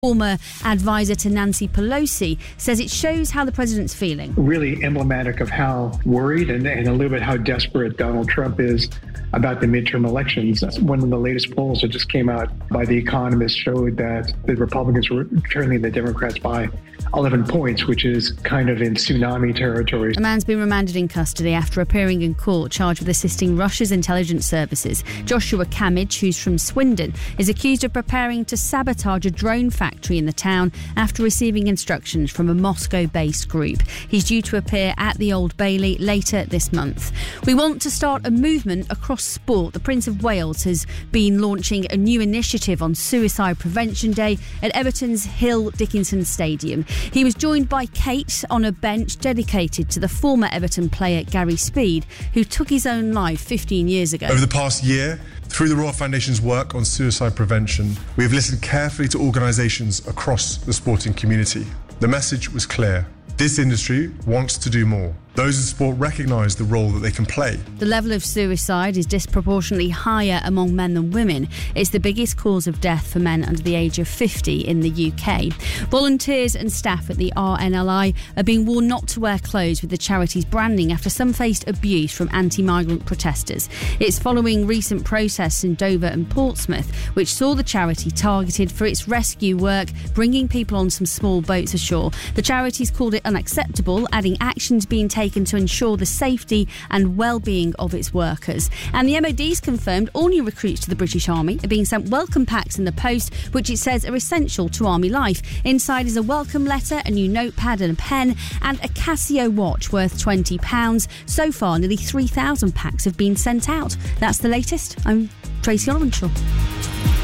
Former advisor to Nancy Pelosi says it shows how the president's feeling. Really emblematic of how worried and a little bit how desperate Donald Trump is about the midterm elections. One of the latest polls that just came out by The Economist showed that the Republicans were trailing the Democrats by 11 points, which is kind of in tsunami territory. A man's been remanded in custody after appearing in court charged with assisting Russia's intelligence services. Joshua Kamich, who's from Swindon, is accused of preparing to sabotage a drone factory in the town after receiving instructions from a Moscow-based group. He's due to appear at the Old Bailey later this month. We want to start a movement across sport. The Prince of Wales has been launching a new initiative on Suicide Prevention Day at Everton's Hill Dickinson Stadium. He was joined by Kate on a bench dedicated to the former Everton player Gary Speed, who took his own life 15 years ago. Over the past year, through the Royal Foundation's work on suicide prevention, we have listened carefully to organisations across the sporting community. The message was clear. This industry wants to do more. Those in sport recognise the role that they can play. The level of suicide is disproportionately higher among men than women. It's the biggest cause of death for men under the age of 50 in the UK. Volunteers and staff at the RNLI are being warned not to wear clothes with the charity's branding after some faced abuse from anti-migrant protesters. It's following recent protests in Dover and Portsmouth, which saw the charity targeted for its rescue work, bringing people on some small boats ashore. The charity's called it unacceptable, adding actions being taken to ensure the safety and well-being of its workers. And the MOD's confirmed all new recruits to the British Army are being sent welcome packs in the post, which it says are essential to Army life. Inside is a welcome letter, a new notepad and a pen, and a Casio watch worth £20. So far, nearly 3,000 packs have been sent out. That's the latest. I'm Tracy Olivenshaw.